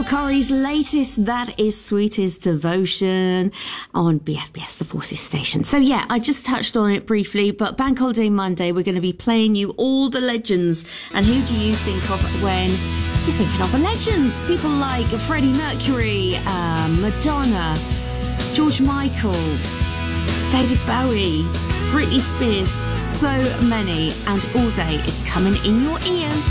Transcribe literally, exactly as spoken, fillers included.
Corey's latest, that is Sweetest Devotion on B F B S, the Forces station. So yeah, I just touched on it briefly, but Bank Holiday Monday, we're going to be playing you all the legends. And who do you think of when you're thinking of the legends? People like Freddie Mercury, um, Madonna, George Michael, David Bowie, Britney Spears, so many. And All Day is coming in your ears.